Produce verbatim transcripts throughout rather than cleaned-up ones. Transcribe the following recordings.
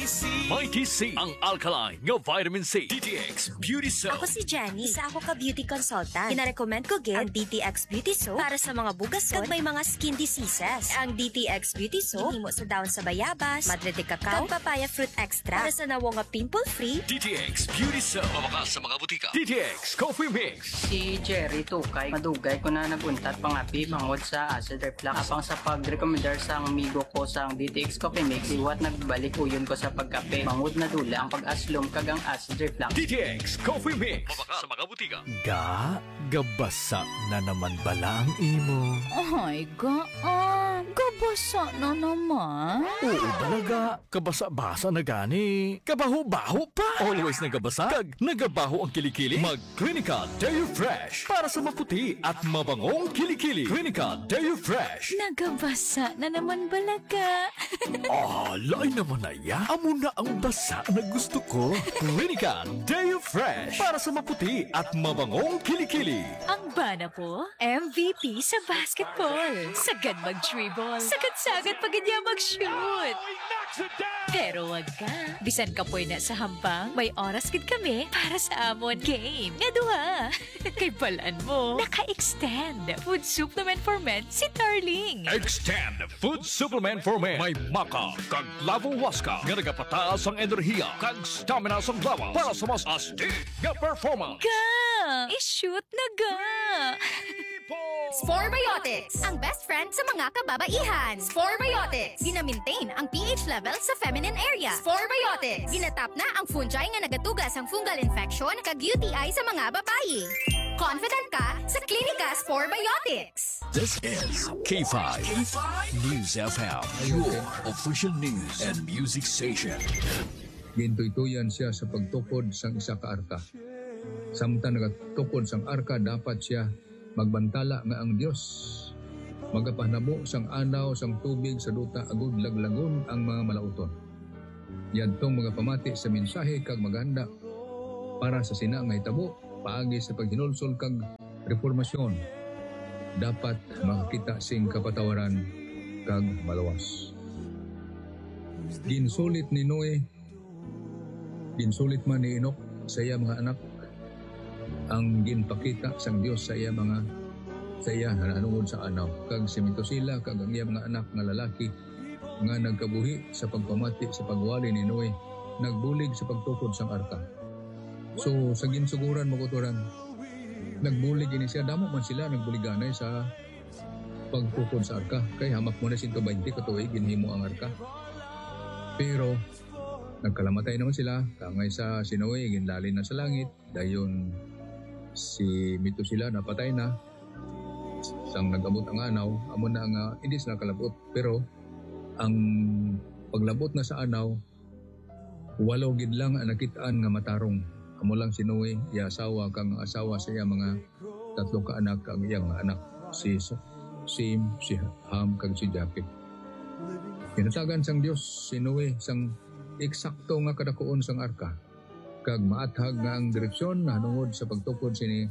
Beauty C. Mighty C, ang alkaline nga vitamin C. D T X Beauty Soap. Ako si Jenny, isa ako ka beauty consultant. Gina-recommend ko gid ang D T X Beauty Soap para sa mga bugason kag may mga skin diseases. Ang D T X Beauty Soap himo sa daon sa bayabas, madre de cacao, kag papaya fruit extra para sa nawo nga pimple-free. D T X Beauty Soap. Mawakas sa mga butika. D T X Coffee Mix. Si Jerry Tukay, madugay ko na naguntat pangapi mangod sa acid reflux. Apang sa pag-recommendar sa amigo ko sa D T X Coffee Mix, iwat nagbalik uyon ko sa pagkape. Mangod na dula ang pag-aslom kag ang acid reflux. D T X Coffee Mix. Mawakas sa mga butika. Ga, gabasa na naman bala ang imo. Ay, ga, ah, gabasa na naman. Oo talaga, kabasa-basa na gani. Kabaho-baho pa. Always nagabasa, kag nagabaho ang kilikili. Mag Clinical Deo Fresh para sa maputi at mabangong kilikili. Clinical Deo Fresh. Nagabasa na naman balaga. Ah, lain naman na ya. Amo na ang basa na gusto ko. Clinical Deo Fresh para sa maputi at mabangong kilikili. Ang bana po, M V P sa basketball. Sagad mag-dribble. Sagad-sagad pagidya mag-shoot. Pero wag ka. Bisan ka po na sa hambang, may oras gid kami para sa amon game. Nga duha. Kay balaan mo, naka-extend. Food supplement for men si Darling. Extend Food Supplement for Men. May maka, kag lavong waska. Nga nagapataas ang enerhiya, kag stamina sa lawas para sa mas astig nga performance. Ga! I-shoot na ga! Sporebiotics, ang best friend sa mga kababaihan. Sporebiotics, gina-maintain ang pH level sa feminine area. Sporebiotics, ginatap na ang fungi nga nagatugas ang fungal infection kag U T I sa mga babae. Confident ka sa Klinika Sporebiotics. This is K five News F M, your official news and music station. Gintuy-tuyan siya sa pagtukod sang isa ka arka. Samtang nagatukod sang arka, dapat siya magbantala nga ang Dios. Magapahnabo sang anaw sang tubig sa duta agud laglagon ang mga malauton. Yadtong mga pamati sa mensahe kag maganda para sa sina nga hitabo paagi sa paghinulsol kag reformasyon. Dapat makakita sing kapatawaran kag malawas. Ginsulit ni Noe, ginsulit man ni Enoch sa iya mga anak, ang ginpakita sang Dios sa iya mga sa iya nanungod sa anaw. Kag si Metusela kag ang iya mga anak nga lalaki nga nagkabuhi sa pagpamati sa pagwali ni Noe, nagbulig sa pagtukod sang arka. So sa ginsuguran maguturan, nagbulig ini siya, damo man sila nagbuliganay sa pagtukod sa arka. Kay hamak mo na one hundred twenty katuig ginhimo ang arka. Pero nagkalamatay naman sila, kangay sa si Noe ginlalin na sa langit, dayon si Metusela napatay na, sang nag-abot ang anaw, amo na nga hindi sila kalabot. Pero ang paglabot na sa anaw, walo gid lang ang nakitaan nga matarong. Amo lang si Noe, iya asawa kang asawa sa iya mga tatlo ka anak, ang iyang mga anak, si Sim, si Ham kag si Japet. Kinatagan sang Dios si Noe sang eksakto nga kadakuon sang arka, kag maathag nga ang direksyon nanungod sa pagtukod sini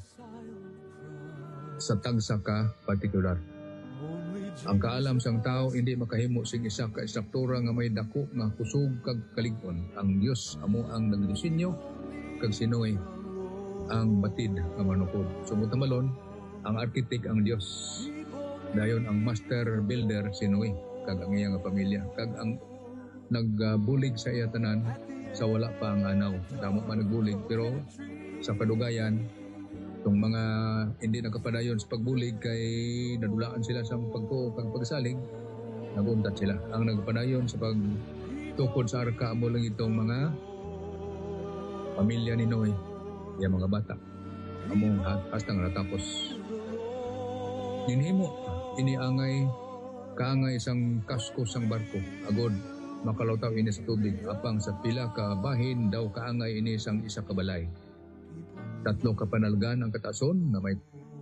sa tagsa ka partikular. Ang kaalam sang tao hindi makahimo sing isa ka estruktura nga may dako nga kusog kag kalig-on. Ang Dios amo ang nagdisenyo, kag si Noe ang batid nga manukod. Sumot malon, ang arkitek ang Dios, dayon ang master builder si Noe kag ang iyang pamilya, kag ang nagbulig sa iya tanan sa wala pa ang anaw. Damo man nagbulig, pero sa kadugayan itong mga hindi nakapadayon sa pagbulig kay nadulaan sila sa pagtuo kag pagsalig, naguntat sila. Ang nagpadayon sa pagtukod sa arka amo lang itong mga pamilya ni Noe, yung mga bata. Amo hasta nga natapos. Ginhimo iniangay kaangay isang kasko sang barko agod makalutaw ini sa tubig, apang sa pila ka bahin daw kaangay ini sang isa ka balay. Tatlo ka panalgan ang katason na may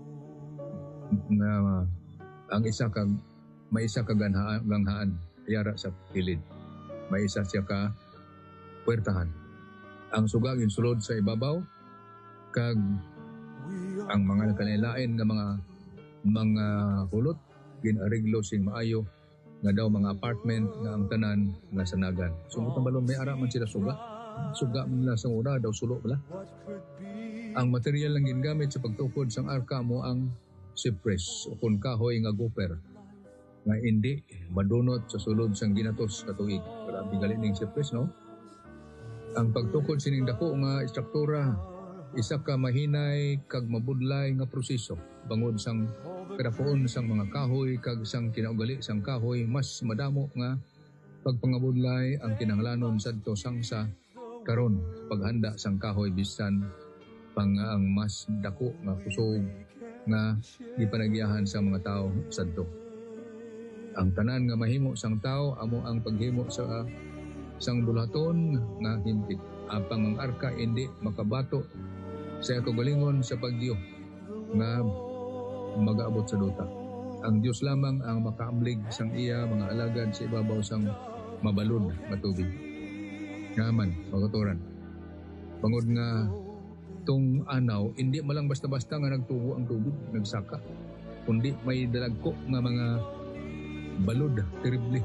na ang isa ka may isa ka ganhaan, ganghaan yara sa kilid. May isa siya ka puwertahan. Ang suga sulod sa ibabaw kag ang mga nakanilain nga mga mga hulot ginariglo sing maayo nga daw mga apartment nga ang tanan nga sanagan. Sumot ang balon may ara man sila suga. Suga man nila sa una daw sulo pala. Ang material lang gingamit sa pagtukod sang arka mo ang cypress o kun kahoy nga gopher nga hindi madunot sa sulod sang ginatos ka tuig. Grabe galing ning cypress, no? Ang pagtukod sining dako nga istruktura isa ka mahinay kag mabudlay nga proseso bangod sang kadapoon sang mga kahoy kag sang kinaugali sang kahoy mas madamo nga pagpangabudlay ang kinahanglanon sadto sang sa karon paghanda sang kahoy bisan pang ang mas dako nga kusog nga gipanagyahan sa mga tao sadto. Ang tanan nga mahimo sang tao amo ang paghimo sa sang bulaton nga himpit. Apang ang arka hindi makabato sa kagalingon sa pagdiyo nga mag-aabot sa duta. Ang Dios lamang ang makaamlig sang iya mga alagad sa ibabaw sang mabalod nga tubig. Ngaman, magaturan. Bangod nga tong anaw, hindi malang basta-basta nga nagtubo ang tubig, nagsaka. Kundi may dalagko nga mga balod, terrible.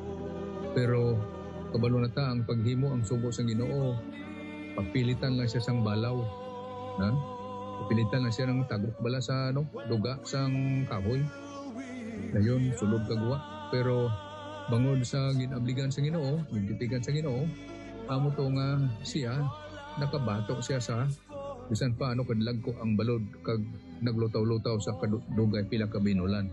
Pero kabalo na ta ang paghimo ang subo sang Ginoo. Papilitan lang siya sang balaw. Ha? Papilitan lang siya ng tagok bala sa ano, duga sang kahoy. Dayon sulod kagwa. Pero bangod sa ginabligan sa Ginoo, gititigan sa Ginoo, amo to nga siya nakabato siya sa bisan pa ano kadlag ko ang balod kag naglutaw-lutaw sa kadugay pila ka binulan.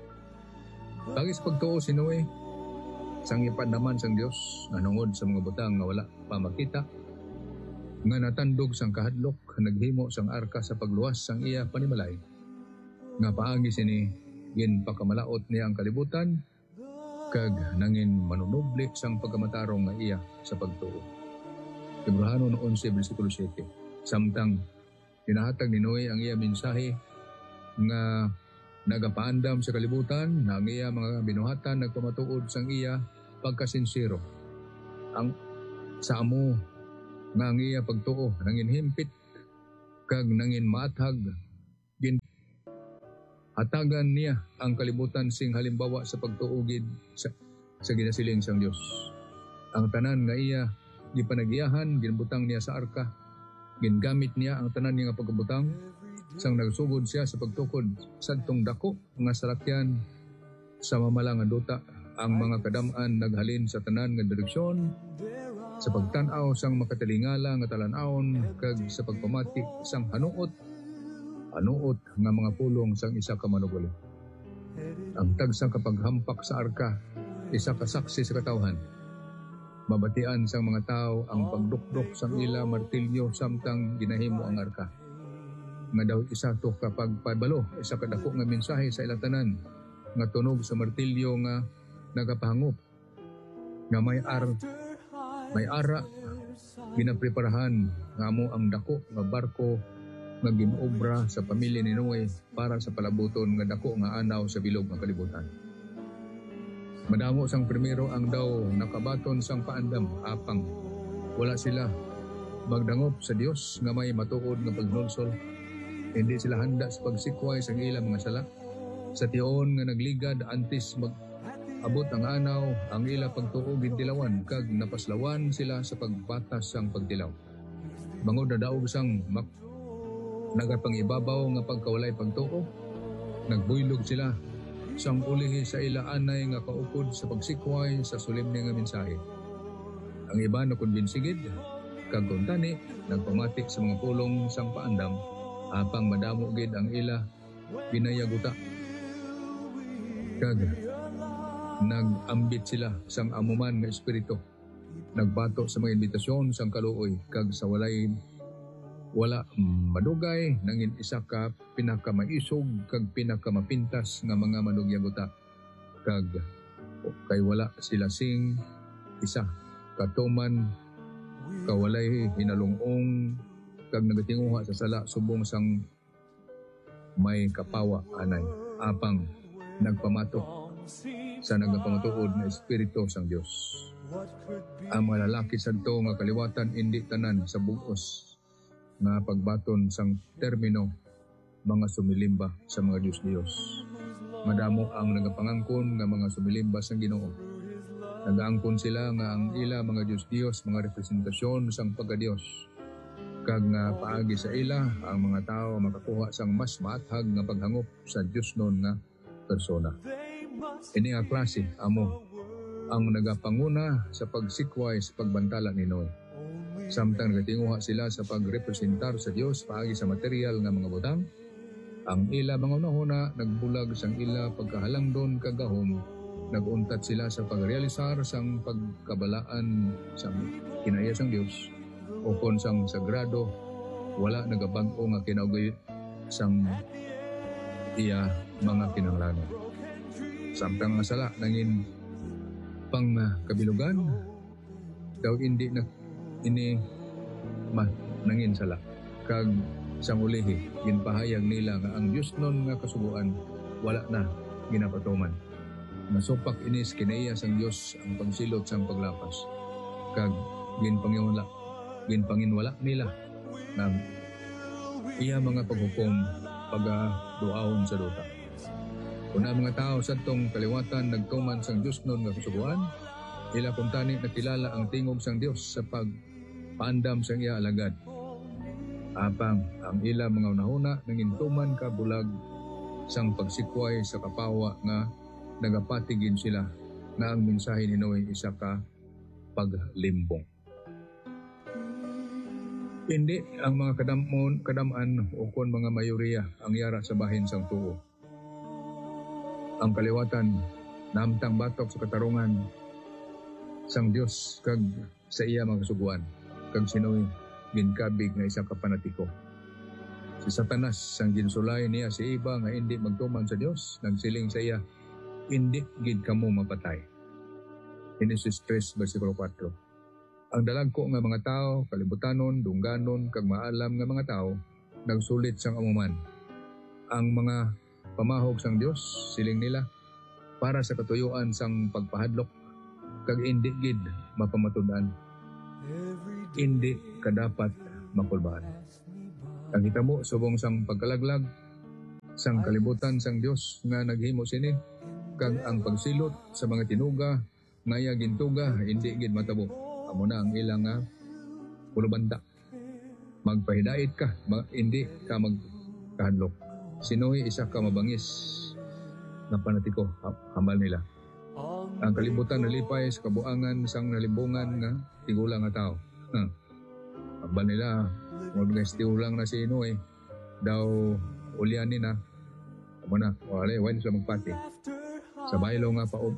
Bagis pagtuo si Noe sang ipad naman sang Dios nanungod sa mga butang nga wala pa makita nga natandog sang kahadlok naghimo sang arka sa pagluwas sang iya panimalay nga paagi sini gin pakamalaot niya ang kalibutan kag nangin manunubli sang pagkamatarong nga iya sa pagtuo. Ibrahanon eleven bersikulo seven. Samtang pinahatag ni Noe ang iya mensahe nga nagapaandam sa kalibutan na ang iya mga binuhatan nagpamatuod sang iya pagkasinsiro. Ang sa amo nga ang iya pagtuo nangin himpit kag nangin maathag gin hatagan niya ang kalibutan sing halimbawa sa pagtuugid sa, sa ginasiling sang Dios. Ang tanan nga iya gipanagiyahan ginbutang niya sa arka, gingamit niya ang tanan niya nga pagkabutang sang nagsugod siya sa pagtukod sadtong dako nga salakyan sa mamalang nga duta. Ang mga kadam-an naghalin sa tanan nga direksyon sa pagtan-aw sang makatalingala nga talan-awon kag sa pagpamati sang hanuot hanuot nga mga pulong sang isa ka manuguli. Ang tagsang kapaghampak sa arka isa ka saksi sa katawhan. Mabatian sang mga tao ang pagdukdok sang ila martilyo samtang ginahimo ang arka. Nga daw isa to kapag pabalo, isa kadako nga mensahe sa ila tanan nga tunog sa martilyo nga nagapahangop. Nga may ar may ara ginapreparahan nga amo ang dako nga barko nga ginobra sa pamilya ni Noe para sa palabuton nga dako nga anaw sa bilog nga kalibutan. Madamo sang primero ang daw nakabaton sang paandam apang wala sila magdangop sa Dios nga may matuod nga pagnulsol. Hindi sila handa sa pagsikway sa ilang mga sala. Sa tiyon nga nagligad antes mag abot ang anaw ang ila pagtuo gintilawan kag napaslawan sila sa pagbatas sang pagtilaw. Bangod na daog sang mak nagapangibabaw nga pagkawalay pagtuo, nagbuylog sila sang ulihi sa ila anay nga kaupod sa pagsikway sa solemne nga mensahe. Ang iba na kumbinsigid, kag kuntani, nagpamatik sa mga pulong sang paandam, apang madamo gid ang ila binayaguta. Kag nag-ambit sila sang amuman nga espiritu, nagbato sa mga imbitasyon sang kaluoy, kag sa walay wala madugay nangin isa ka pinakamaisog kag pinakamapintas nga mga manugyaguta kag kay wala sila sing isa katuman kawalay hinalungong kag nagatinguha sa sala subong sang may kapawa anay apang nagpamatok sa nagapamatuod na espiritu sang Dios. Ang mga lalaki sadto nga kaliwatan indi tanan sa bugos nga pagbaton sang termino mga sumilimba sa mga Diyos-Diyos. Madamo ang nagapangangkon nga mga sumilimbas ng Ginoo. Nagaangkon sila nga ang ila mga Diyos-Diyos, mga representasyon sang pagka-Diyos. Kag nga paagi sa ila, ang mga tao makakuha sang mas maathag nga paghangop sa Diyos nun nga persona. Ini nga klase, amo, ang nagapanguna sa pagsikway sa pagbantala ni Noe. Samtang nagatinguha sila sa pagrepresentar sa Diyos paagi sa material nga mga butang, ang ila mga unahuna nagbulag sang ila pagkahalangdon kagahom, naguntat sila sa pagrealisar sang pagkabalaan sang kinaya sang Diyos o kon sang sagrado, wala nagabag-o nga kinaugay sang iya mga kinahanglanon. Samtang nga sala nangin pang uh, kabilugan, daw hindi na ini ma nangin sala. Kag sang ulihi, ginpahayag nila nga ang Diyos nun nga kasubuan, wala na ginapatuman. Masupak inis kinaiya sang Diyos ang pagsilot sang paglapas. Kag ginpanginwala, ginpanginwala nila ng iya mga paghukom pagaduahon sa duta. Kuna mga tao sa tong kaliwatan nagtuman sang Diyos nun nga kasubuan, ila kuntani nakilala ang tingog sang Diyos sa pagpaandam sang iya alagad. Apang ang ila mga unahuna nangintuman ka bulag sang pagsikway sa kapawa nga nagapatigin sila na ang mensahe ni Noe isa ka paglimbong. Hindi ang mga kadamon, kadaman o kon mga mayoriya ang yara sa bahin sang tuo. Ang kaliwatan namtang batok sa katarungan sang Dios kag sa iya mga kasuguan kag si Noe ginkabig nga isa ka panatiko. Si Satanas sang ginsulay niya si Eva nga hindi magtuman sa Dios, nagsiling sa iya, hindi gid kamo mapatay. Genesis three versikulo four. Ang dalagko nga mga tao, kalibutanon, dungganon, kag maalam nga mga tao, nagsulit sang amuman. Ang mga pamahog sang Dios, siling nila, para sa katuyuan sang pagpahadlok, kag hindi gid mapamatudan. Hindi kadapat makulbaan. Ang hitabo subong sang pagkalaglag, sang kalibutan sang Dios nga naghimo sini, kag ang pagsilot sa mga tinuga, ngaya gintuga, hindi gid matabo. Amo na ang ilang nga pulubanda. Magpahidait ka, mag, hindi ka magkahadlok. Sinoy isa ka mabangis na panatiko, hambal nila. Ang kalibutan nalipay sa kabuangan sang nalibungan nga tigulang nga tao. Huh. Hambal nila, mga guys tigulang na si Noe, daw ulyanin na. Amo na, wala, wala sila magpati. Sa baylo nga paub,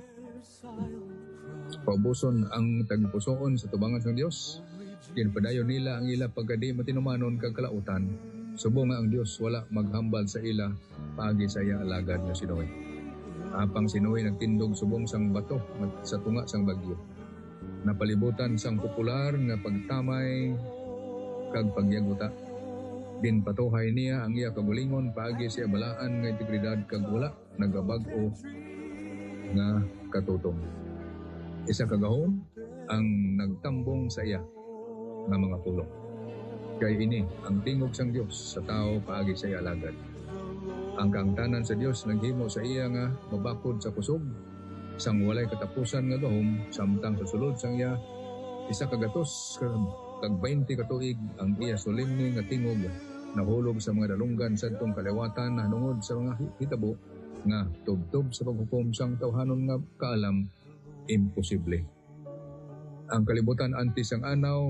paubuson ang tagpusoon sa tubangan ng Dios. Ginpadayon nila ang ila pagkadi matinumanon kag kalautan. Subong nga ang Dios wala maghambal sa ila paagi sa iya alagad nga si Noe. Apang si Noe nagtindog subong sang bato sa tunga sang bagyo. Napalibutan sang popular nga pagtamay kag pagyaguta. Din patuhay niya ang iya kagulingon paagi siya balaan nga integridad kag wala nagabag-o nga katutong. Isa kagahom ang nagtambong sa iya nga mga pulong. Kay ini ang tingog sang Dios sa tao paagi sa iya alagad. Ang kaangtanan sa Dios naghimo sa iya nga mabakod sa kusog sang walay katapusan nga gahom samtang sa sulod sang iya isa kagatos kag twenty katuig ang iya solemne nga tingog nahulog sa mga dalunggan sadtong kaliwatan nahanungod sa mga hitabo nga tubtob sa paghukom sang tawhanon nga kaalam imposible. Ang kalibutan antes ang anaw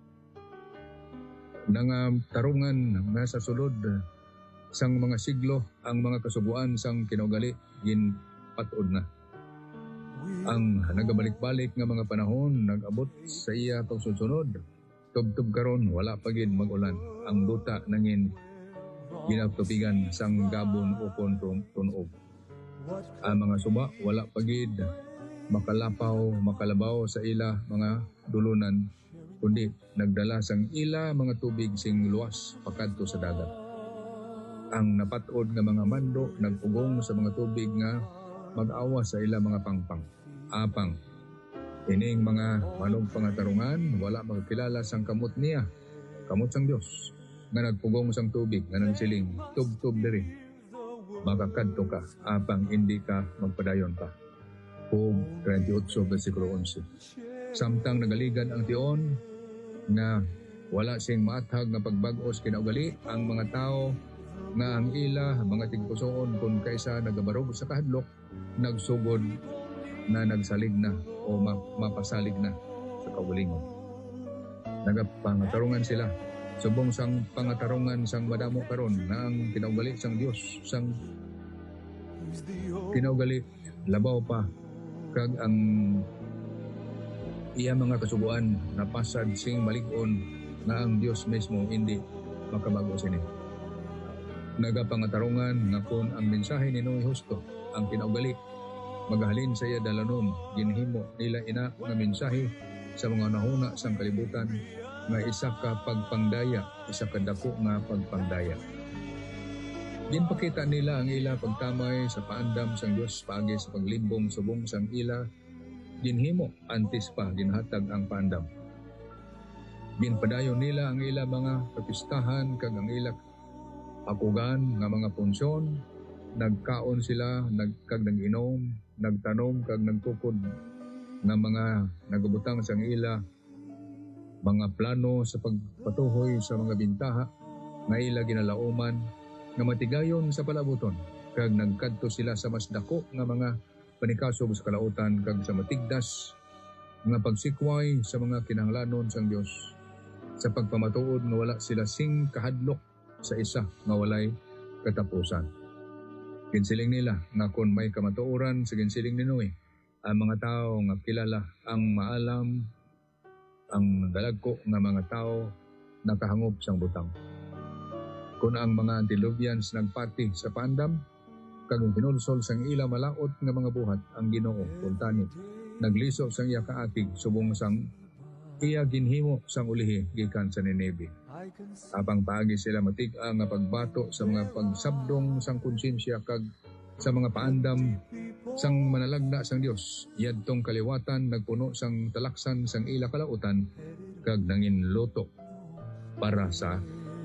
nang uh, tarungan nga sa sulod sang mga siglo ang mga kasubuan sang kinaugali gin patod na. Ang nagabalik-balik nga mga panahon nag-abot sa iya pagsunod. Tubtob karon wala pa gid mag-ulan. Ang duta nangin ginatupigan sang gabon o tunog. Ang mga suba wala pa gid makalapaw, makalabaw sa ila mga dulunan, kundi nagdala sang ila mga tubig sing luwas pakadto sa dagat. Ang napatod nga mga mando nagpugong sa mga tubig nga mag-awa sa ila mga pangpang. Apang, ining mga manong pangatarungan, wala magkilala sang kamot niya, kamot sang Dios, nga nagpugong sang tubig, nga nagsiling, tub-tub diri. makakadto ka apang hindi ka magpadayon pa. Job thirty-eight versikulo eleven. Samtang nagaligan ang tion nga wala sing maathag nga pagbag-os kinaugali ang mga tao nga ang ila mga tigpusoon kung kaysa nagabarog sa kahadlok nagsugod na nagsalig na o mapasalig na sa kaugalingon. Nagapangatarungan sila subong sang pangatarungan sang madamo karon na ang kinaugali sang Dios sang kinaugali labaw pa kag ang iya mga kasubuan napasad sing malig-on na ang Dios mismo hindi makabago sini. Nagapangatarungan nga kung ang mensahe ni Noe husto ang kinaugali magahalin sa iya dalanon ginhimo nila ina nga mensahe sa mga nahuna sang kalibutan nga isa ka pagpangdaya isa ka dako nga pagpangdaya. Ginpakita nila ang ila pagtamay sa paandam sang Dios paagi sa paglimbong subong sang ila ginhimo antes pa ginhatag ang paandam. Ginpadayon nila ang ila mga kapistahan kag ang ila akugan nga mga punsyon, nagkaon sila, nagkag nag-inom, nagtanom kag nagtukod nga mga nagabutang sang ila mga plano sa pagpatuhoy sa mga bintaha nga ila ginalauman nga matigayon sa palabuton kag nagkadto sila sa mas dako nga mga panikasog sa kalautan kag sa matigdas nga pagsikway sa mga kinahanglanon sang Dios sa pagpamatuod nga wala sila sing kahadlok sa isa nga walay katapusan. Ginsiling nila nga kung may kamatuoran sa ginsiling ni Noe ang mga tao nga kilala ang maalam ang dalagko nga mga tao nakahangop sang butang. Kung ang mga antediluvians nagpati sa paandam kag hinulsol sang ila malaot nga mga buhat ang Ginoo kuntani nagliso sang iya kaatig subong sang iya ginhimo sang ulihi gikan sa Nineve. Apang paagi sila matig-a nga pagbato sa mga pagsabdong sang konsensya kag sa mga paandam sang manalagda sang Dios. Yadtong kaliwatan nagpuno sang talaksan sang ila kalautan kag nanginluto para sa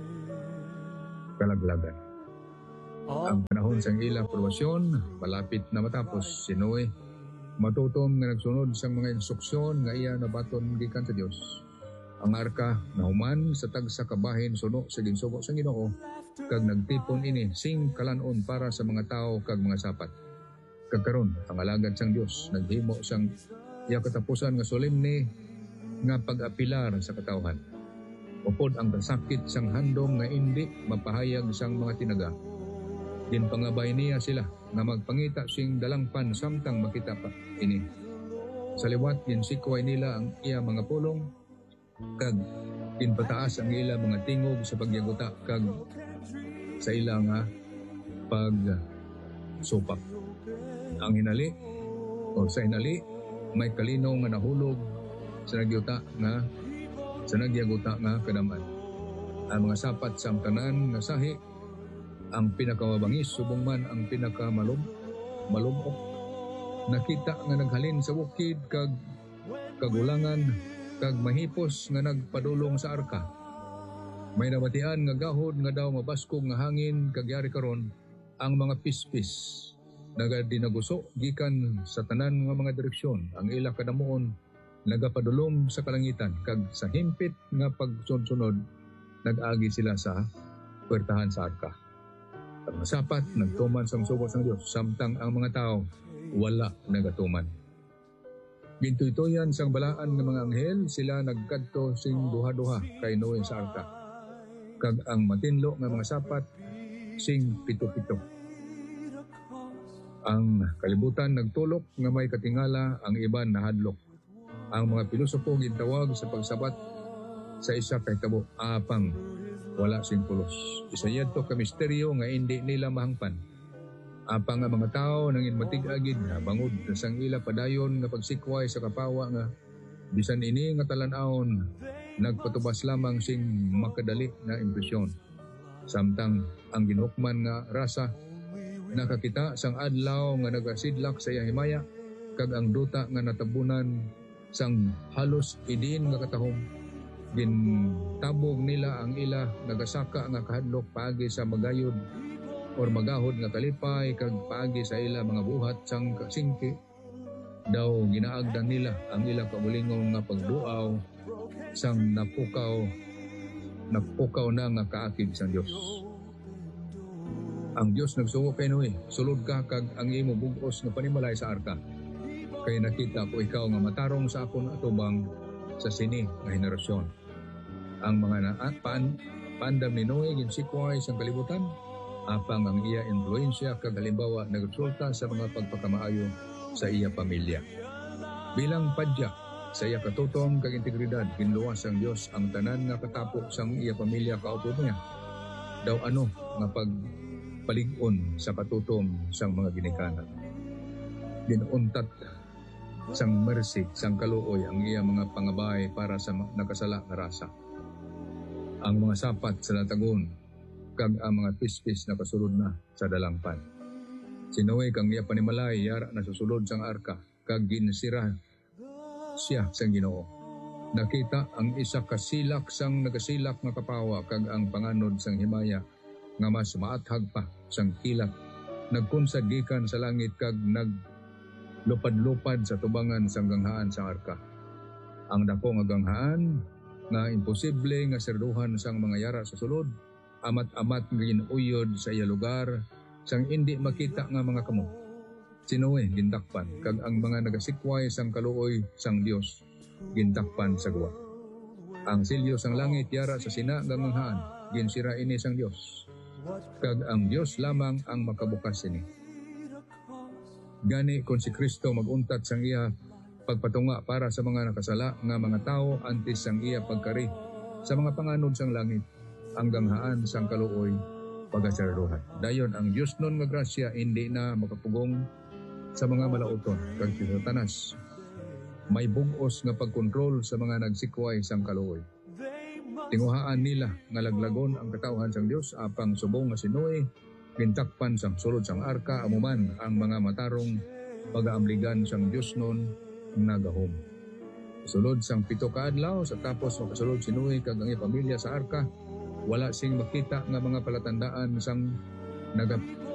kalaglagan. Ang panahon sang ila probasyon malapit na matapos. Si Noe matutom nga nagsunod sang mga instruksyon nga iya nabaton gikan sa Dios. Ang arka nahuman sa tagsa kabahin suno sa ginsugo sang Ginoo kag nagtipon ini sing kalanon para sa mga tao kag mga sapat. Kag karon ang alagad sang Dios naghimo sang iya katapusan nga solemne nga pag-apilar sa katawhan. Upod ang kasakit sang handom nga indi mapahayag sang mga tinaga. Ginpangabay niya sila nga magpangita sing dalangpan samtang makita pa ini. Sa liwat ginsikway nila ang iya mga pulong kag ginpataas ang ila mga tingog sa pagyaguta kag sa ila nga pag supak. Ang hinali o sa hinali may kalinaw nga nahulog sa nagyuta nga sa nagyaguta nga kadaman. Ang mga sapat sa tanan nga sahi ang pinakamabangis subong man ang pinakamalum malumok. Nakita nga naghalin sa bukid kag kagulangan kag mahipos nga nagpadulong sa arka. May nabatian nga gahod nga daw mabaskog nga hangin kag yari karon ang mga pispis nagadinaguso gikan sa tanan nga mga direksyon. Ang ila kadamuon nagapadulong sa kalangitan kag sa himpit nga pagsunod-sunod nag-agi sila sa puwertahan sa arka. Ang masapat nagtuman sa subo sang Dios samtang ang mga tao wala nagatuman. Gintuy-tuyan sang balaan ng mga anghel sila nagkadto sing duha-duha kay Noe sa arka. Kag ang matinlo nga mga sapat sing pito-pito. Ang kalibutan nagtulok nga may katingala, ang iban nahadlok. Ang mga pilosopo gintawag sa pagsabat sa isa kay tabo apang wala sing pulos. Isayad to ka misteryo nga hindi nila mahangpan. Apang nga mga tao nangin matig-agid na bangod sang ila padayon nga pagsikway sa kapawa nga bisan ini nga talan-awon nagpatubas lamang sing makadali na impresyon. Samtang ang ginhukman nga rasa nakakita sang adlaw nga nagasidlak sa iyang himaya kag ang duta nga natabunan sang halos idin nga katahom gintabog nila ang ila nagasaka nga kahadlok paagi sa magayod or magahod nga kalipay kag paagi sa ila mga buhat sang kasingki daw ginaagdan nila ang ila kaulingon nga pagduaw sang napukaw napukaw na nga kaakig sang Dios. Ang Dios nagsugo kay Noe, sulod ka kag ang imo bug-os nga panimalay sa arka. Kay nakita ko ikaw nga matarong sa akon atubang sa sini nga henerasyon. Ang mga naapan pandam ni Noe ginsikway sang kalibutan, apang ang iya influensya kag halimbawa nagresulta sa mga pagpakamaayo sa iya pamilya. Bilang padya sa iya katutom kag integridad, ginluwas ang Dios ang tanan nga katapok sang iya pamilya kautot niya. Daw ano nga pagpalig-on sa katutom sang mga ginikanan. Ginuntat sang mercy sang kaluoy ang iya mga pangabay para sa nakasala nga rasa. Ang mga sapat sa natagon kag ang mga pispis na kasulod na sa dalangpan. Si Noe kang iya panimalay yara na susulod sang arka kag ginsira siya sang Ginoo. Nakita ang isa ka silak sang nagasilak nga kapawa kag ang panganod sang himaya nga mas maathag pa sang kilat. Nagkunsad gikan sa langit kag naglupad-lupad sa tubangan sang ganghaan sang arka. Ang dako nga ganghaan nga imposible nga serduhan sang mga yara sa sulod, amat-amat nga ginuyod sa iya lugar sang indi makita nga mga kamo. Si Noe gindakpan kag ang mga nagasikway sang kaluoy sang Dios gindakpan sa guwa. Ang silyo sang langit yara sa sina nga nganghaan ginsira ini sang Dios. Kag ang Dios lamang ang makabukas ini. Gani kung si Kristo maguntat sang iya pagpatunga para sa mga nakasala nga mga tao antes sang iya pagkari sa mga panganod sang langit, ang ganghaan sang kaluoy pagasaruhan. Dayon ang Dios nun nga grasya hindi na makapugong sa mga malauton kag si Satanas. May bug-os nga pagkontrol sa mga nagsikway sang kaluoy. Tinguhaan nila nga laglagon ang katawhan sang Dios apang subong nga si Noe gintakpan sang sulod sang arka amuman ang mga matarong pagaamligan sang Dios nun nagahom. Sulod sang pito ka adlaw sa tapos makasulod si Noe kag ang pamilya sa arka, wala sing makita nga mga palatandaan sang naga